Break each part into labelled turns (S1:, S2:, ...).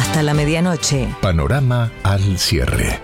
S1: hasta la medianoche.
S2: Panorama al cierre.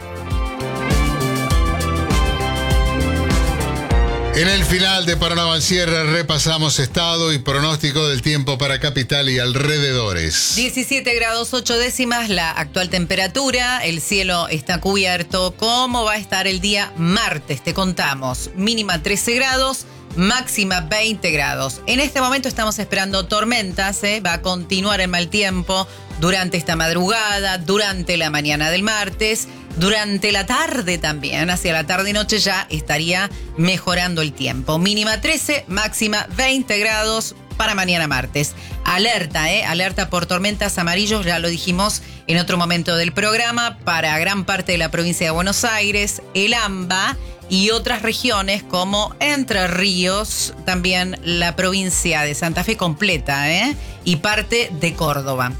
S3: En el final de Panorama al cierre repasamos estado y pronóstico del tiempo para capital y alrededores.
S4: 17 grados 8 décimas la actual temperatura, el cielo está cubierto. ¿Cómo va a estar el día martes? Te contamos. Mínima 13 grados, máxima 20 grados. En este momento estamos esperando tormentas, va a continuar el mal tiempo durante esta madrugada, durante la mañana del martes, durante la tarde también, hacia la tarde y noche ya estaría mejorando el tiempo. Mínima 13, máxima 20 grados para mañana martes. Alerta, alerta por tormentas amarillos, ya lo dijimos en otro momento del programa, para gran parte de la provincia de Buenos Aires, el AMBA y otras regiones como Entre Ríos, también la provincia de Santa Fe completa, y parte de Córdoba.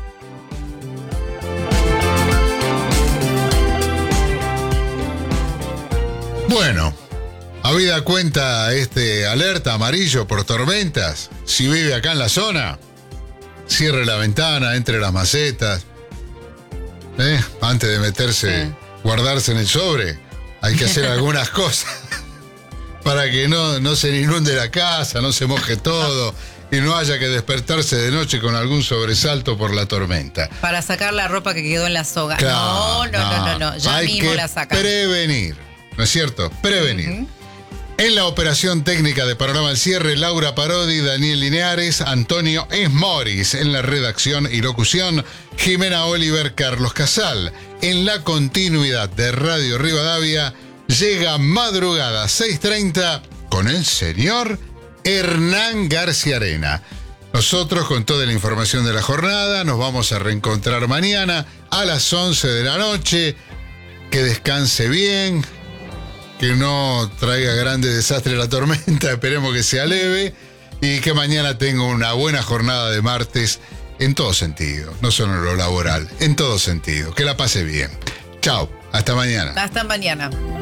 S3: Bueno, habida cuenta este alerta amarillo por tormentas, si vive acá en la zona, cierre la ventana, entre las macetas, antes de meterse, guardarse en el sobre, hay que hacer algunas cosas para que no se inunde la casa, no se moje todo y no haya que despertarse de noche con algún sobresalto por la tormenta.
S4: Para sacar la ropa que quedó en la soga.
S3: Claro,
S4: no, ya
S3: hay
S4: mismo
S3: que
S4: la sacan.
S3: Prevenir, ¿no es cierto? Prevenir. En la operación técnica de Panorama al cierre, Laura Parodi, Daniel Lineares, Antonio Esmoris. En la redacción y locución, Jimena Oliver, Carlos Casal. En la continuidad de Radio Rivadavia, llega madrugada 6:30 con el señor Hernán García Arena. Nosotros, con toda la información de la jornada, nos vamos a reencontrar mañana a las 11 de la noche. Que descanse bien, que no traiga grande desastre la tormenta, esperemos que sea leve y que mañana tenga una buena jornada de martes en todo sentido, no solo en lo laboral, en todo sentido. Que la pase bien. Chao, hasta mañana.
S4: Hasta mañana.